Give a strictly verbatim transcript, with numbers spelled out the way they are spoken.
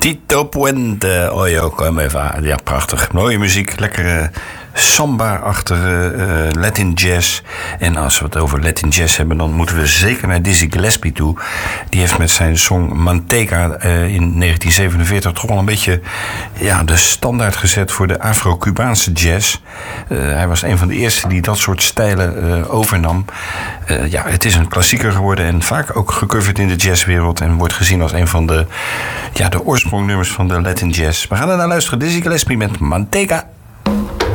Tito Puente, Oyo Comeva. Ja, prachtig. Mooie muziek, lekkere samba-achtige uh, Latin jazz. En als we het over Latin jazz hebben, dan moeten we zeker naar Dizzy Gillespie toe. Die heeft met zijn song Manteca uh, in negentien zevenenveertig toch wel een beetje ja, de standaard gezet voor de Afro-Cubaanse jazz. Uh, hij was een van de eerste die dat soort stijlen uh, overnam. Uh, ja, het is een klassieker geworden en vaak ook gecoverd in de jazzwereld en wordt gezien als een van de, ja, de oorsprongnummers van de Latin jazz. We gaan er naar luisteren. Dizzy Gillespie met Manteca.